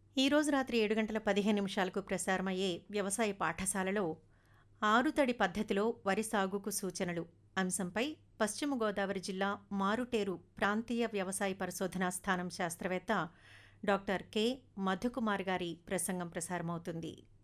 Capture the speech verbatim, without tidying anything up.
ఈరోజు రాత్రి ఏడు గంటల పదిహేను నిమిషాలకు ప్రసారమయ్యే వ్యవసాయ పాఠశాలలో ఆరుతడి పద్ధతిలో వరి సాగుకు సూచనలు అంశంపై పశ్చిమ గోదావరి జిల్లా మారుటేరు ప్రాంతీయ వ్యవసాయ పరిశోధనా స్థానం శాస్త్రవేత్త డాక్టర్ కె మధుకుమార్ గారి ప్రసంగం ప్రసారమవుతుంది.